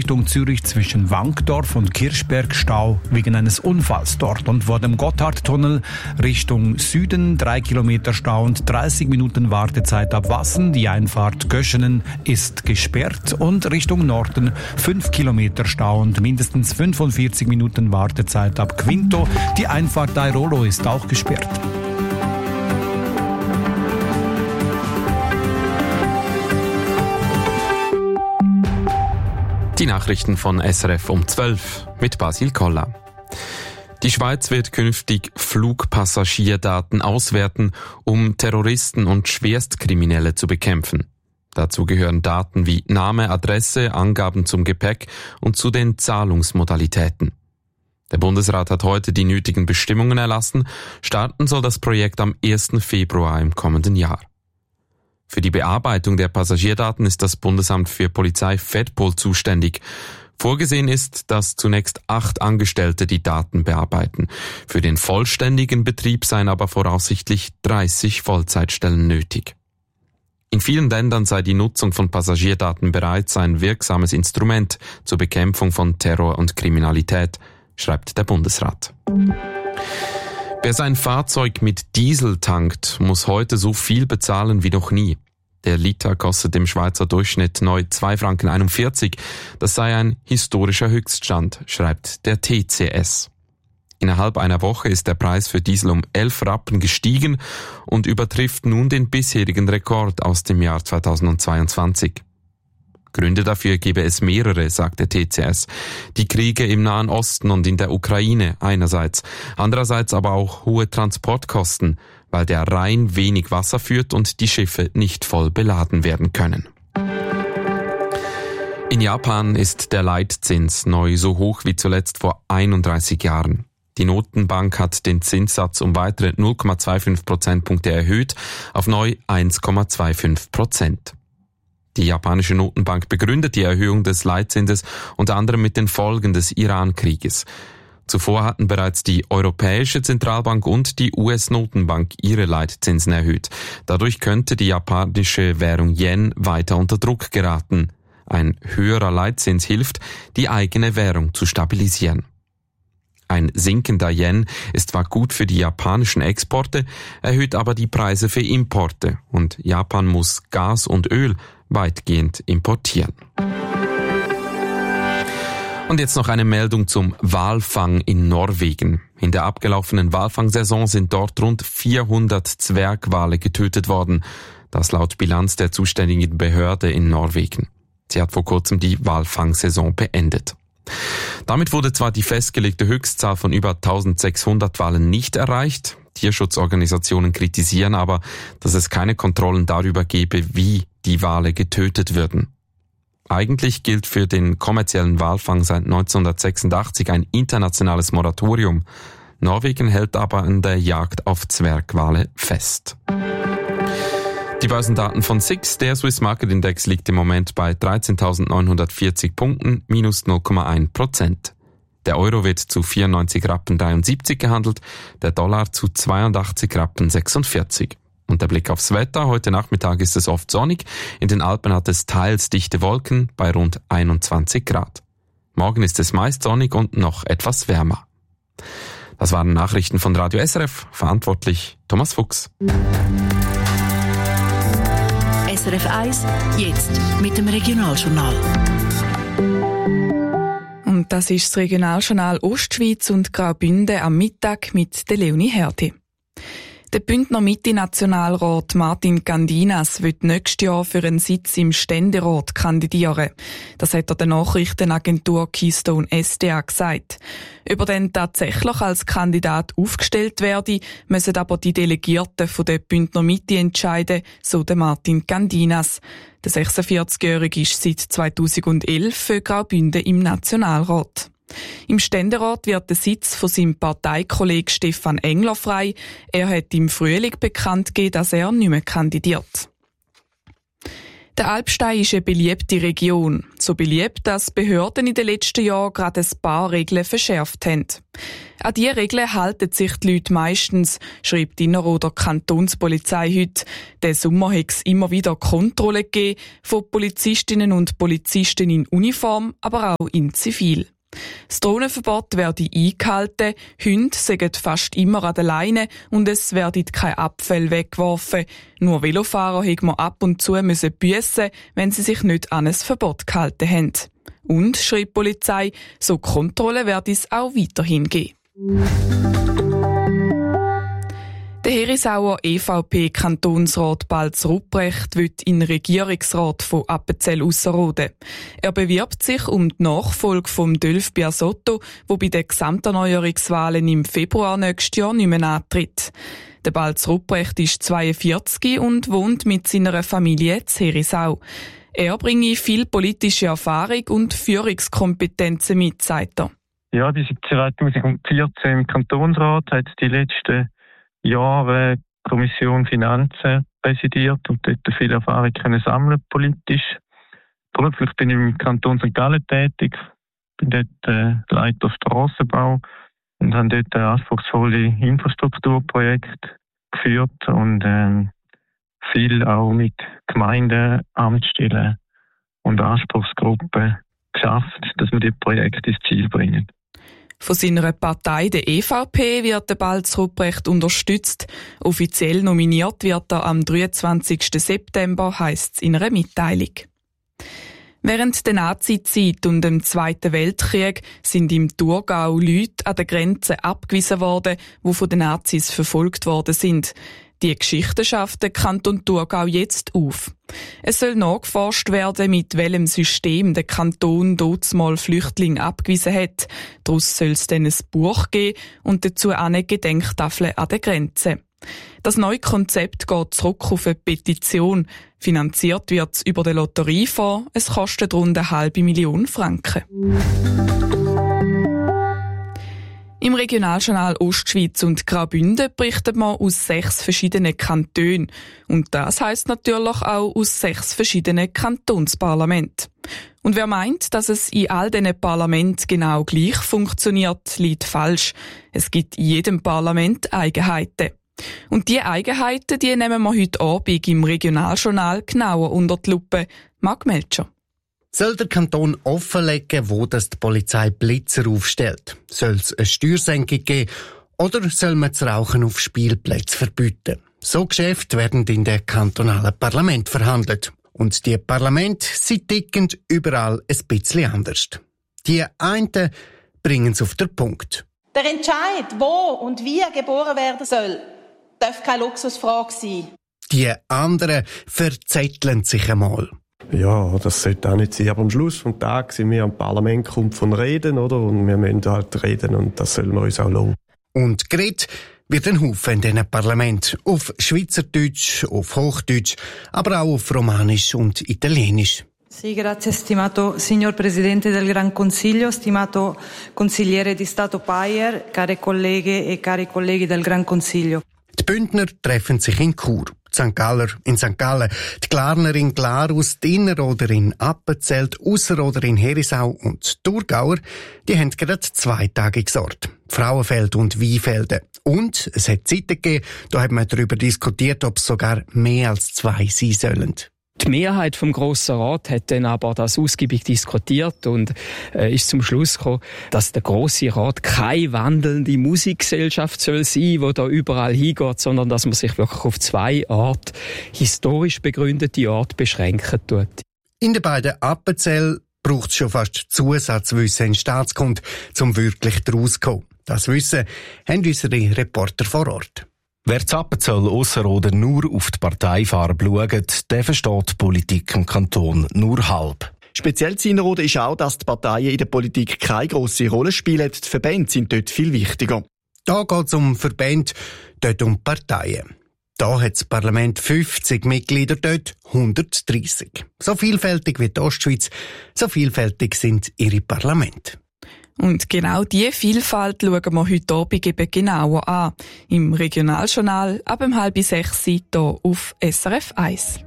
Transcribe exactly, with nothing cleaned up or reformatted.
Richtung Zürich zwischen Wankdorf und Kirchberg Stau wegen eines Unfalls dort. Und vor dem Gotthardtunnel Richtung Süden drei Kilometer Stau und dreißig Minuten Wartezeit ab Wassen. Die Einfahrt Göschenen ist gesperrt und Richtung Norden fünf Kilometer Stau und mindestens fünfundvierzig Minuten Wartezeit ab Quinto. Die Einfahrt Airolo ist auch gesperrt. Die Nachrichten von S R F um zwölf mit Basil Koller. Die Schweiz wird künftig Flugpassagierdaten auswerten, um Terroristen und Schwerstkriminelle zu bekämpfen. Dazu gehören Daten wie Name, Adresse, Angaben zum Gepäck und zu den Zahlungsmodalitäten. Der Bundesrat hat heute die nötigen Bestimmungen erlassen. Starten soll das Projekt am ersten Februar im kommenden Jahr. Für die Bearbeitung der Passagierdaten ist das Bundesamt für Polizei Fedpol zuständig. Vorgesehen ist, dass zunächst acht Angestellte die Daten bearbeiten. Für den vollständigen Betrieb seien aber voraussichtlich dreißig Vollzeitstellen nötig. In vielen Ländern sei die Nutzung von Passagierdaten bereits ein wirksames Instrument zur Bekämpfung von Terror und Kriminalität, schreibt der Bundesrat. Wer sein Fahrzeug mit Diesel tankt, muss heute so viel bezahlen wie noch nie. Der Liter kostet im Schweizer Durchschnitt neu zwei Franken einundvierzig. Das sei ein historischer Höchststand, schreibt der T C S. Innerhalb einer Woche ist der Preis für Diesel um elf Rappen gestiegen und übertrifft nun den bisherigen Rekord aus dem Jahr zweitausendzweiundzwanzig. Gründe dafür gebe es mehrere, sagt der T C S. Die Kriege im Nahen Osten und in der Ukraine einerseits, andererseits aber auch hohe Transportkosten, weil der Rhein wenig Wasser führt und die Schiffe nicht voll beladen werden können. In Japan ist der Leitzins neu so hoch wie zuletzt vor einunddreißig Jahren. Die Notenbank hat den Zinssatz um weitere null Komma fünfundzwanzig Prozentpunkte erhöht auf neu eins Komma fünfundzwanzig Prozent. Die japanische Notenbank begründet die Erhöhung des Leitzinses unter anderem mit den Folgen des Iran-Krieges. Zuvor hatten bereits die Europäische Zentralbank und die U S-Notenbank ihre Leitzinsen erhöht. Dadurch könnte die japanische Währung Yen weiter unter Druck geraten. Ein höherer Leitzins hilft, die eigene Währung zu stabilisieren. Ein sinkender Yen ist zwar gut für die japanischen Exporte, erhöht aber die Preise für Importe und Japan muss Gas und Öl weitgehend importieren. Und jetzt noch eine Meldung zum Walfang in Norwegen. In der abgelaufenen Walfangsaison sind dort rund vierhundert Zwergwale getötet worden. Das laut Bilanz der zuständigen Behörde in Norwegen. Sie hat vor kurzem die Walfangsaison beendet. Damit wurde zwar die festgelegte Höchstzahl von über eintausendsechshundert Walen nicht erreicht. Tierschutzorganisationen kritisieren aber, dass es keine Kontrollen darüber gebe, wie die Wale getötet würden. Eigentlich gilt für den kommerziellen Walfang seit neunzehnhundertsechsundachtzig ein internationales Moratorium. Norwegen hält aber an der Jagd auf Zwergwale fest. Die Börsendaten von S I X, der Swiss Market Index, liegt im Moment bei dreizehntausendneunhundertvierzig Punkten, minus null Komma eins Prozent. Der Euro wird zu vierundneunzig Rappen dreiundsiebzig gehandelt, der Dollar zu zweiundachtzig Rappen sechsundvierzig. Und der Blick aufs Wetter: Heute Nachmittag ist es oft sonnig, in den Alpen hat es teils dichte Wolken bei rund einundzwanzig Grad. Morgen ist es meist sonnig und noch etwas wärmer. Das waren Nachrichten von Radio S R F, verantwortlich Thomas Fuchs. S R F eins, jetzt mit dem Regionaljournal. Und das ist das Regionaljournal Ostschweiz und Graubünden am Mittag mit der Leonie Herti. Der Bündner Mitte-Nationalrat Martin Candinas wird nächstes Jahr für einen Sitz im Ständerat kandidieren. Das hat er der Nachrichtenagentur Keystone S D A gesagt. Ob er dann tatsächlich als Kandidat aufgestellt werde, müssen aber die Delegierten von der Bündner Mitte entscheiden, so der Martin Candinas. Der sechsundvierzigjährige ist seit zweitausendelf für Graubünden im Nationalrat. Im Ständerat wird der Sitz von seinem Parteikollegen Stefan Engler frei. Er hat im Frühling bekannt gegeben, dass er nicht mehr kandidiert. Der Alpstein ist eine beliebte Region. So beliebt, dass Behörden in den letzten Jahren gerade ein paar Regeln verschärft haben. An diese Regeln halten sich die Leute meistens, schreibt die Innerrhoder Kantonspolizei heute. Den Sommer hat es immer wieder Kontrollen gegeben von Polizistinnen und Polizisten in Uniform, aber auch in Zivil. Das Drohnenverbot werde eingehalten, Hunde seien fast immer an der Leine und es werden keine Abfälle weggeworfen. Nur Velofahrer hätten man ab und zu müssen büssen, wenn sie sich nicht an ein Verbot gehalten haben. Und, schreibt die Polizei, so Kontrollen werde es auch weiterhin geben. Der Herisauer E V P-Kantonsrat Balz Rupprecht will in den Regierungsrat von Appenzell-Ausserrhoden. Er bewirbt sich um die Nachfolge von Dölf Biasotto, der bei den Gesamterneuerungswahlen im Februar nächstes Jahr nicht mehr antritt. Der Balz Rupprecht ist zweiundvierzig und wohnt mit seiner Familie in Herisau. Er bringe viel politische Erfahrung und Führungskompetenzen mit, sagt er. Ja, die sind zweitausendvierzehn im Kantonsrat, hat die letzten Jahre Kommission Finanzen präsidiert und dort viel Erfahrung können sammeln politisch. Beruflich bin ich im Kanton Sankt Gallen tätig, bin dort äh, Leiter Strassenbau und habe dort ein anspruchsvolle Infrastrukturprojekte geführt und äh, viel auch mit Gemeinden, Amtsstellen und Anspruchsgruppen geschafft, dass wir die Projekte ins Ziel bringen. Von seiner Partei, der E V P, wird der Balz Rupprecht unterstützt. Offiziell nominiert wird er am dreiundzwanzigsten September, heisst es in einer Mitteilung. Während der Nazi-Zeit und dem Zweiten Weltkrieg sind im Thurgau Leute an der Grenze abgewiesen worden, die von den Nazis verfolgt worden sind. Die Geschichte schafft der Kanton Thurgau jetzt auf. Es soll nachgeforscht werden, mit welchem System der Kanton dortmal Flüchtlinge abgewiesen hat. Daraus soll es dann ein Buch geben und dazu eine Gedenktafel an der Grenze. Das neue Konzept geht zurück auf eine Petition. Finanziert wird es über den Lotteriefonds. Es kostet rund eine halbe Million Franken. Im Regionaljournal Ostschweiz und Graubünden berichtet man aus sechs verschiedenen Kantonen. Und das heisst natürlich auch aus sechs verschiedenen Kantonsparlamenten. Und wer meint, dass es in all diesen Parlamenten genau gleich funktioniert, liegt falsch. Es gibt in jedem Parlament Eigenheiten. Und diese Eigenheiten, die nehmen wir heute Abend im Regionaljournal genauer unter die Lupe. Marc Melcher. Soll der Kanton offenlegen, wo das die Polizei Blitzer aufstellt? Soll es eine Steuersenkung geben oder soll man das Rauchen auf Spielplätzen verbieten? So Geschäfte werden in den kantonalen Parlament verhandelt. Und die Parlamente, sie ticken überall ein bisschen anders. Die einen bringen es auf den Punkt. Der Entscheid, wo und wie geboren werden soll, darf keine Luxusfrage sein. Die anderen verzetteln sich einmal. Ja, das sollte auch nicht sein. Aber am Schluss des Tages sind wir am Parlament, kommt von Reden, oder? Und wir müssen halt reden und das sollen wir uns auch lassen. Und geredet wird ein Haufen in diesem Parlament. Auf Schweizerdeutsch, auf Hochdeutsch, aber auch auf Romanisch und Italienisch. Sì, grazie stimato signor Presidente del Gran Consiglio, stimato Consigliere di Stato Payer, care colleghe e cari colleghi del Gran Consiglio. Die Bündner treffen sich in Chur. Die Sankt Galler in Sankt Gallen, die Glarner in Glarus, die Innerrhoder in Appenzell, die Ausserrhoder in Herisau und die Thurgauer, die haben gerade zwei Tage gesorgt. Frauenfeld und Weinfelden. Und es hat Zeiten gegeben, da hat man darüber diskutiert, ob es sogar mehr als zwei sein sollen. Die Mehrheit vom Grossen Rat hat dann aber das ausgiebig diskutiert und äh, ist zum Schluss gekommen, dass der Grosse Rat keine wandelnde Musikgesellschaft soll sein, die da überall hingeht, sondern dass man sich wirklich auf zwei Art historisch begründete Orte beschränken tut. In den beiden Appenzell braucht es schon fast Zusatzwissen in Staatskunde, um wirklich daraus zu kommen. Das Wissen haben unsere Reporter vor Ort. Wer zu Appenzell Ausserrhoden nur auf die Parteifarbe schaut, der versteht die Politik im Kanton nur halb. Speziell zu Innerrhoden ist auch, dass die Parteien in der Politik keine grosse Rolle spielen. Die Verbände sind dort viel wichtiger. Da geht es um Verbände, dort um Parteien. Da hat das Parlament fünfzig Mitglieder, dort hundertdreissig. So vielfältig wie die Ostschweiz, so vielfältig sind ihre Parlamente. Und genau diese Vielfalt schauen wir heute Abend eben genauer an. Im Regionaljournal ab um halb sechs hier auf S R F eins.